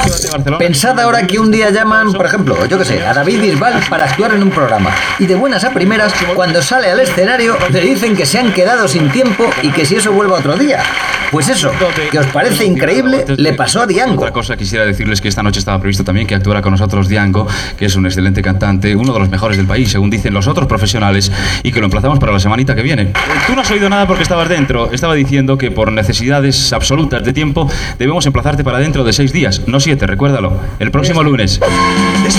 Pensad ahora que un día llaman, por ejemplo, yo que sé, a David Bisbal para actuar en un programa. Y de buenas a primeras, cuando sale al escenario, le dicen que se han quedado sin tiempo y que si eso vuelve otro día. Pues eso, que os parece increíble, le pasó a Diango. Otra cosa, quisiera decirles que esta noche estaba previsto también que actuara con nosotros Diango, que es un excelente cantante, uno de los mejores del país, según dicen los otros profesionales, y que lo emplazamos para la semanita que viene. Tú no has oído nada porque estabas dentro. Estaba diciendo que por necesidades absolutas de tiempo debemos emplazarte para dentro de 6 días, no 7, recuérdalo. El próximo lunes.